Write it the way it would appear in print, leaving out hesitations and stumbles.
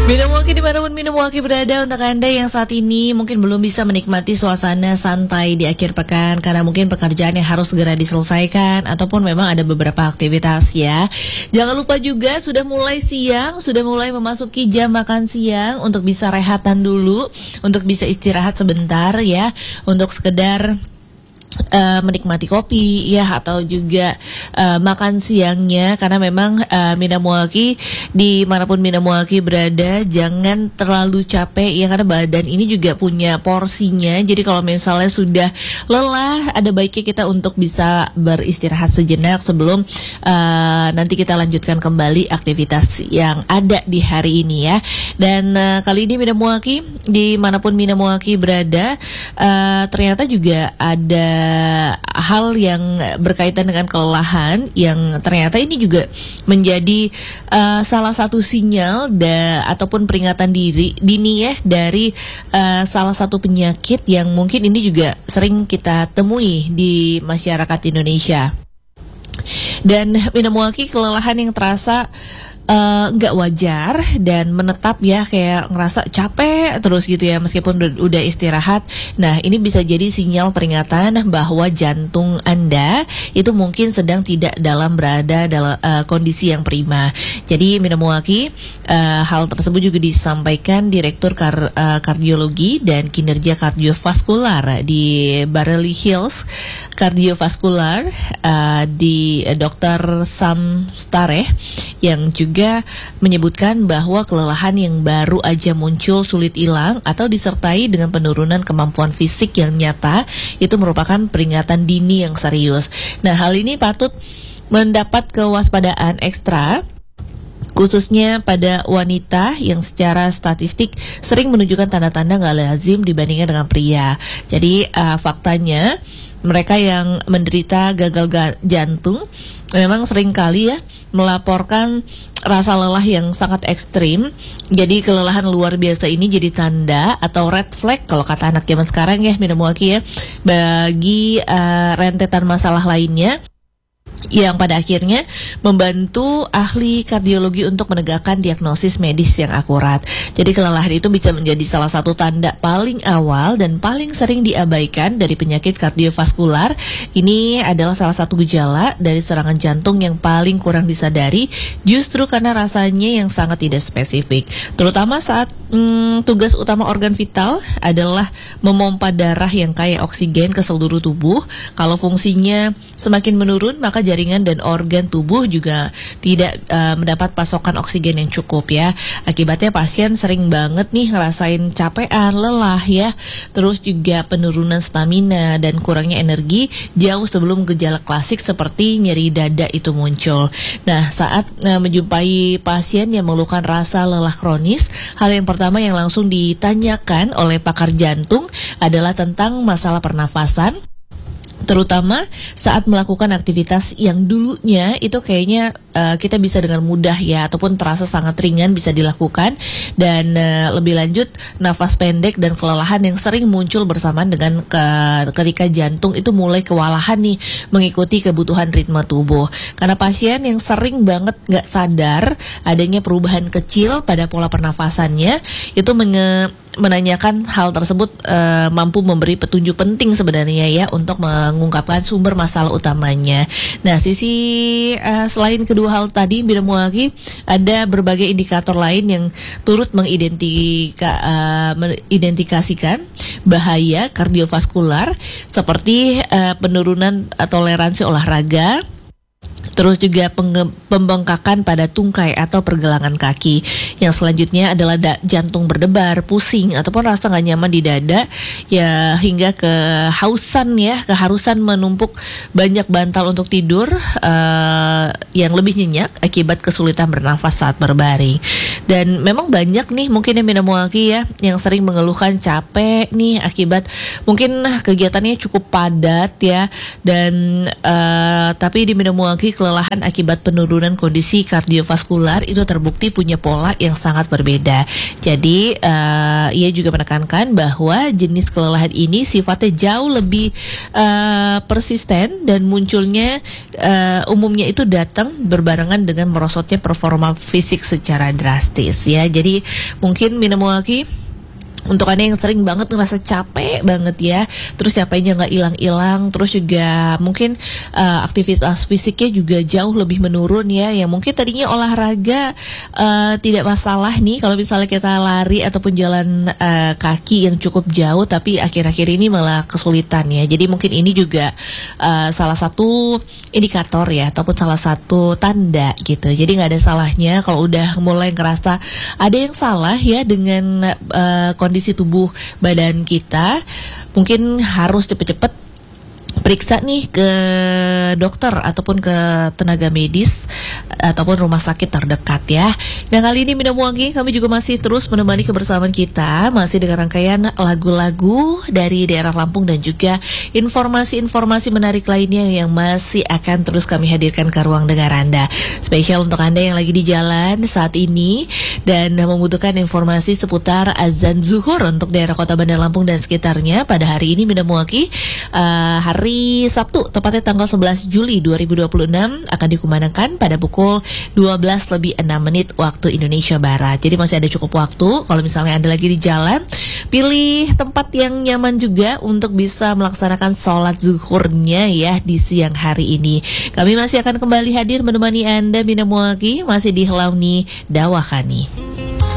Minumwaki dimanapun Minumwaki berada, untuk Anda yang saat ini mungkin belum bisa menikmati suasana santai di akhir pekan karena mungkin pekerjaan yang harus segera diselesaikan ataupun memang ada beberapa aktivitas ya. Jangan lupa juga sudah mulai siang, sudah mulai memasuki jam makan siang untuk bisa rehatan dulu, untuk bisa istirahat sebentar ya, untuk sekedar menikmati kopi ya atau juga makan siangnya, karena memang Minumwaki dimanapun Minumwaki berada jangan terlalu capek ya, karena badan ini juga punya porsinya. Jadi kalau misalnya sudah lelah, ada baiknya kita untuk bisa beristirahat sejenak sebelum nanti kita lanjutkan kembali aktivitas yang ada di hari ini ya. Dan kali ini Minumwaki dimanapun Minumwaki berada, ternyata juga ada hal yang berkaitan dengan kelelahan yang ternyata ini juga menjadi salah satu sinyal ataupun peringatan dini ya dari salah satu penyakit yang mungkin ini juga sering kita temui di masyarakat Indonesia. Dan Minumwaki, kelelahan yang terasa nggak wajar dan menetap ya, kayak ngerasa capek terus gitu ya meskipun udah istirahat. Nah, ini bisa jadi sinyal peringatan bahwa jantung Anda itu mungkin sedang tidak berada dalam kondisi yang prima. Jadi Minumwaki, hal tersebut juga disampaikan Direktur Kardiologi dan Kinerja Kardiovaskular di Beverly Hills Kardiovaskular di Dr. Sam Stareh, yang juga menyebutkan bahwa kelelahan yang baru aja muncul sulit hilang atau disertai dengan penurunan kemampuan fisik yang nyata itu merupakan peringatan dini yang serius. Nah, hal ini patut mendapat kewaspadaan ekstra, khususnya pada wanita yang secara statistik sering menunjukkan tanda-tanda nggak lazim dibandingkan dengan pria. Jadi faktanya mereka yang menderita gagal jantung memang sering kali ya melaporkan rasa lelah yang sangat ekstrim. Jadi kelelahan luar biasa ini jadi tanda atau red flag kalau kata anak zaman sekarang ya, Minumwaki ya, bagi rentetan masalah lainnya yang pada akhirnya membantu ahli kardiologi untuk menegakkan diagnosis medis yang akurat. Jadi kelelahan itu bisa menjadi salah satu tanda paling awal dan paling sering diabaikan dari penyakit kardiovaskular. Ini adalah salah satu gejala dari serangan jantung yang paling kurang disadari, justru karena rasanya yang sangat tidak spesifik. Terutama saat tugas utama organ vital adalah memompa darah yang kaya oksigen ke seluruh tubuh. Kalau fungsinya semakin menurun, maka jaringan dan organ tubuh juga tidak mendapat pasokan oksigen yang cukup ya. Akibatnya pasien sering banget nih ngerasain capean, lelah ya. Terus juga penurunan stamina dan kurangnya energi jauh sebelum gejala klasik seperti nyeri dada itu muncul. Nah, saat menjumpai pasien yang mengeluhkan rasa lelah kronis, hal yang pertama yang langsung ditanyakan oleh pakar jantung adalah tentang masalah pernafasan, terutama saat melakukan aktivitas yang dulunya itu kayaknya kita bisa dengan mudah ya ataupun terasa sangat ringan bisa dilakukan. Dan lebih lanjut, nafas pendek dan kelelahan yang sering muncul bersamaan dengan ketika jantung itu mulai kewalahan nih mengikuti kebutuhan ritme tubuh. Karena pasien yang sering banget nggak sadar adanya perubahan kecil pada pola pernafasannya, itu menanyakan hal tersebut mampu memberi petunjuk penting sebenarnya ya untuk mengungkapkan sumber masalah utamanya. Nah, selain kedua hal tadi, Minumwaki, ada berbagai indikator lain yang turut mengidentifikasikan bahaya kardiovaskular seperti penurunan toleransi olahraga, terus juga pembengkakan pada tungkai atau pergelangan kaki. Yang selanjutnya adalah jantung berdebar, pusing, ataupun rasa gak nyaman di dada, ya hingga keharusan menumpuk banyak bantal untuk tidur yang lebih nyenyak akibat kesulitan bernafas saat berbaring. Dan memang banyak nih mungkin yang Minumwaki ya yang sering mengeluhkan capek nih akibat mungkin kegiatannya cukup padat ya. Dan tapi di Minumwaki, kelelahan akibat penurunan kondisi kardiovaskular itu terbukti punya pola yang sangat berbeda. Jadi ia juga menekankan bahwa jenis kelelahan ini sifatnya jauh lebih persisten dan munculnya umumnya itu datang berbarengan dengan merosotnya performa fisik secara drastis. drastis ya. Jadi mungkin Minamwaki, untuk Anda yang sering banget ngerasa capek banget ya, terus capeknya nggak hilang-hilang, terus juga mungkin aktivitas fisiknya juga jauh lebih menurun ya, yang mungkin tadinya olahraga tidak masalah nih kalau misalnya kita lari ataupun jalan kaki yang cukup jauh, tapi akhir-akhir ini malah kesulitan ya. Jadi mungkin ini juga salah satu indikator ya, ataupun salah satu tanda gitu. Jadi nggak ada salahnya kalau udah mulai ngerasa ada yang salah ya dengan kondisi tubuh badan kita, mungkin harus cepet-cepet periksa nih ke dokter ataupun ke tenaga medis ataupun rumah sakit terdekat ya. Dan kali ini Minamwaki, kami juga masih terus menemani kebersamaan kita, masih dengan rangkaian lagu-lagu dari daerah Lampung dan juga informasi-informasi menarik lainnya yang masih akan terus kami hadirkan ke ruang dengar Anda. Spesial untuk Anda yang lagi di jalan saat ini dan membutuhkan informasi seputar azan zuhur untuk daerah Kota Bandar Lampung dan sekitarnya. Pada hari ini Minamwaki, hari Sabtu, tepatnya tanggal 11 Juli 2026 akan dikumandangkan pada pukul 12:06 waktu Indonesia Barat. Jadi masih ada cukup waktu. Kalau misalnya Anda lagi di jalan, pilih tempat yang nyaman juga untuk bisa melaksanakan sholat zuhurnya ya di siang hari ini. Kami masih akan kembali hadir menemani Anda Minamwaki, masih di Helauni Dawakani.